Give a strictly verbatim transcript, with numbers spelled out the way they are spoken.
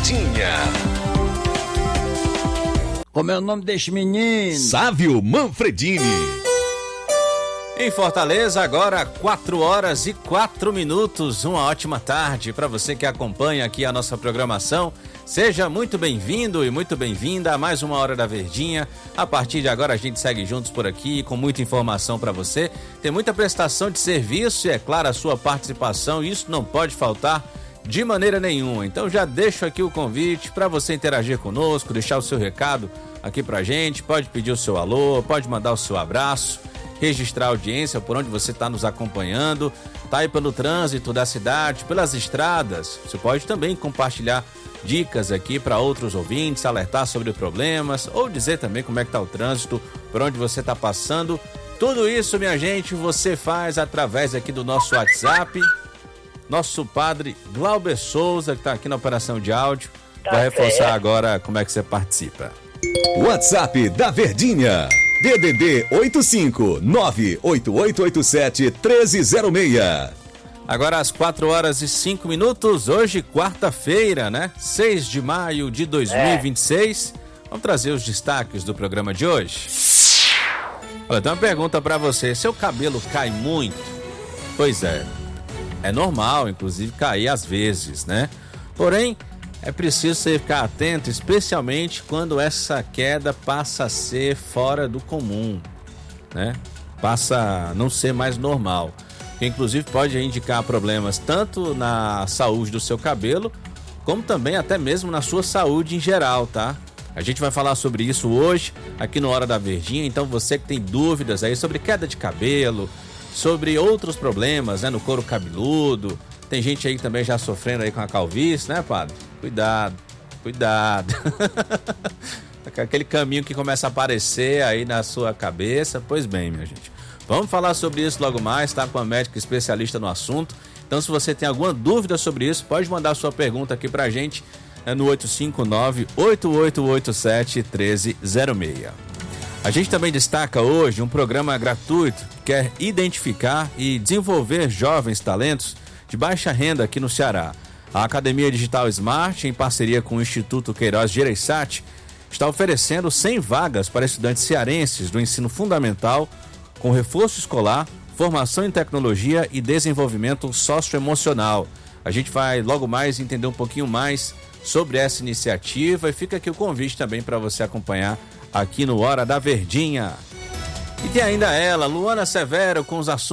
Verdinha. Como é o nome deste menino? Sávio Manfredini. Em Fortaleza, agora quatro horas e quatro minutos. Uma ótima tarde para você que acompanha aqui a nossa programação. Seja muito bem-vindo e muito bem-vinda a mais uma Hora da Verdinha. A partir de agora a gente segue juntos por aqui com muita informação para você. Tem muita prestação de serviço e, é claro, a sua participação. Isso não pode faltar de maneira nenhuma. Então já deixo aqui o convite para você interagir conosco, deixar o seu recado aqui pra gente. Pode pedir o seu alô, pode mandar o seu abraço, registrar a audiência por onde você está nos acompanhando, tá aí pelo trânsito da cidade, pelas estradas. Você pode também compartilhar dicas aqui para outros ouvintes, alertar sobre problemas ou dizer também como é que tá o trânsito, por onde você está passando. Tudo isso, minha gente, você faz através aqui do nosso WhatsApp. Nosso padre Glauber Souza, que está aqui na operação de áudio, tá, vai reforçar certo. Agora como é que você participa. WhatsApp da Verdinha. D D D oito cinco nove oito oito oito sete um três zero seis. Agora às quatro horas e cinco minutos, hoje quarta-feira, né? seis de maio de dois mil e vinte e seis. É. Vamos trazer os destaques do programa de hoje. Olha, tem uma pergunta pra você. Seu cabelo cai muito? Pois é. É normal, inclusive, cair às vezes, né? Porém, é preciso você ficar atento, especialmente quando essa queda passa a ser fora do comum, né? Passa a não ser mais normal. Que inclusive pode indicar problemas tanto na saúde do seu cabelo, como também até mesmo na sua saúde em geral, tá? A gente vai falar sobre isso hoje, aqui no Hora da Verdinha. Então você que tem dúvidas aí sobre queda de cabelo, sobre outros problemas, né, no couro cabeludo, tem gente aí também já sofrendo aí com a calvície, né, padre? Cuidado, cuidado. Aquele caminho que começa a aparecer aí na sua cabeça. Pois bem, minha gente, vamos falar sobre isso logo mais, tá? Com a médica especialista no assunto. Então, se você tem alguma dúvida sobre isso, pode mandar sua pergunta aqui pra gente, né, no oito cinco nove, oito oito oito sete, um três zero seis. A gente também destaca hoje um programa gratuito que quer identificar e desenvolver jovens talentos de baixa renda aqui no Ceará. A Academia Digital Smart, em parceria com o Instituto Queiroz Gereissati, está oferecendo cem vagas para estudantes cearenses do ensino fundamental, com reforço escolar, formação em tecnologia e desenvolvimento socioemocional. A gente vai logo mais entender um pouquinho mais sobre essa iniciativa e fica aqui o convite também para você acompanhar aqui no Hora da Verdinha. E tem ainda ela, Luana Severo, com os assuntos